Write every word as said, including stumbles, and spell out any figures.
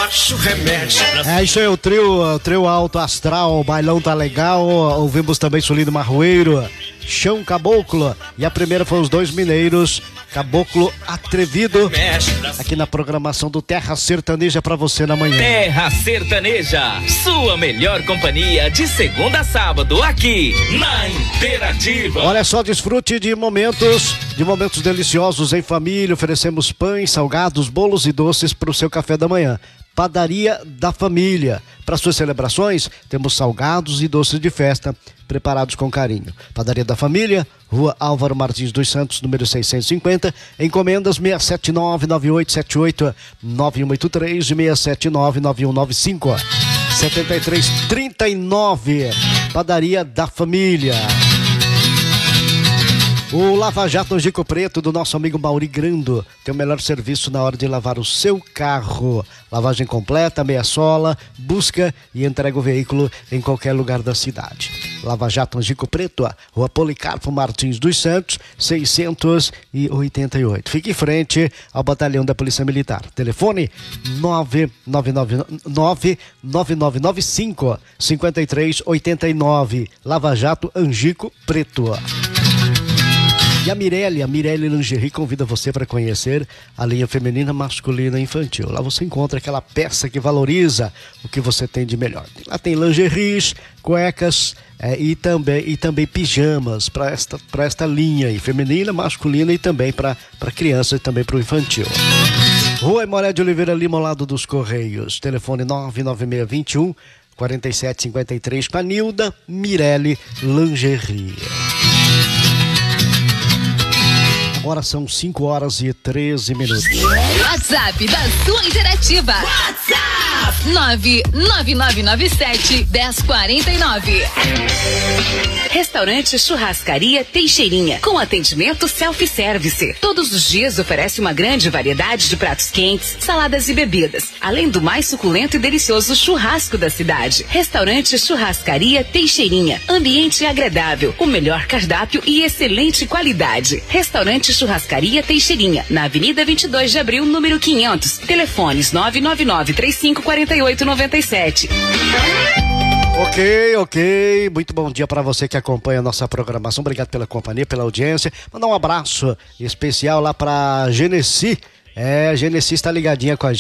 acho remédio. É isso aí, o trio, o trio Alto Astral, o bailão tá legal. Ouvimos também Sulindo Marroeiro, Chão Caboclo. E a primeira foi os dois mineiros, Caboclo Atrevido. Aqui na programação do Terra Sertaneja pra você na manhã. Terra Sertaneja, sua melhor companhia de segunda a sábado aqui na Interativa. Olha só, desfrute de momentos, de momentos deliciosos em família. Oferecemos pães, salgados, bolos e doces para o seu café da manhã. Padaria da Família. Para suas celebrações, temos salgados e doces de festa preparados com carinho. Padaria da Família, Rua Álvaro Martins dos Santos, número seiscentos e cinquenta. Encomendas seis sete nove, nove oito sete oito, nove um oito três e seis sete nove, nove um nove cinco, sete três três nove. Padaria da Família. O Lava Jato Angico Preto, do nosso amigo Mauri Grando, tem o melhor serviço na hora de lavar o seu carro. Lavagem completa, meia sola, busca e entrega o veículo em qualquer lugar da cidade. Lava Jato Angico Preto, Rua Policarpo Martins dos Santos, seiscentos e oitenta e oito. Fique em frente ao batalhão da Polícia Militar. Telefone nove nove nove nove, nove nove nove cinco, cinco três oito nove. Lava Jato Angico Preto. E a Mirelle, a Mirelle Lingerie convida você para conhecer a linha feminina, masculina e infantil. Lá você encontra aquela peça que valoriza o que você tem de melhor. Lá tem lingeries, cuecas é, e, também, e também pijamas para esta, para esta linha aí, feminina, masculina e também para criança e também para o infantil. Rua Moré de Oliveira Lima, ao lado dos Correios. Telefone nove nove seis dois um, quatro sete cinco três com a Nilda Mirelle Lingerie. Agora são cinco horas e treze minutos. WhatsApp da sua Interativa. WhatsApp nove nove nove nove sete, um zero quatro nove. Restaurante Churrascaria Teixeirinha, com atendimento self-service. Todos os dias oferece uma grande variedade de pratos quentes, saladas e bebidas, além do mais suculento e delicioso churrasco da cidade. Restaurante Churrascaria Teixeirinha, ambiente agradável, o melhor cardápio e excelente qualidade. Restaurante Churrascaria Teixeirinha, na Avenida vinte e dois de Abril, número quinhentos. Telefones nove nove nove, três cinco quatro oito nove sete. Ok, ok. Muito bom dia para você que acompanha a nossa programação. Obrigado pela companhia, pela audiência. Mandar um abraço especial lá para Genesi. É, a Genesi está ligadinha com a gente.